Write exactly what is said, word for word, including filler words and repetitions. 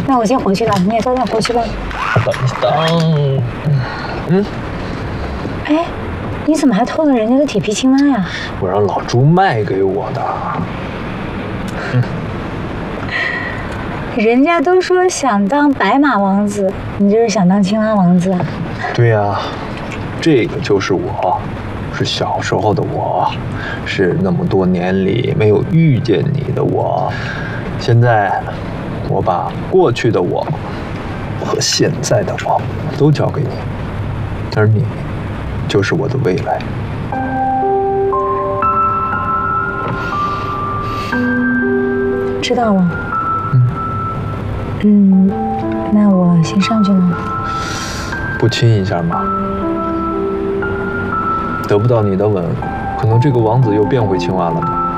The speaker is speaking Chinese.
那我先回去了，你也早点回去吧。 等等，嗯， 哎，你怎么还偷了人家的铁皮青蛙呀？ 我让老朱卖给我的。嗯， 人家都说想当白马王子，你就是想当青蛙王子啊？ 对呀、啊，这个就是我，是小时候的我，是那么多年里没有遇见你的我。现在，我把过去的我和现在的我都交给你，而你就是我的未来。 知道了。 嗯嗯，那我先上去了。 不亲一下吗？得不到你的吻，可能这个王子又变回青蛙了呢。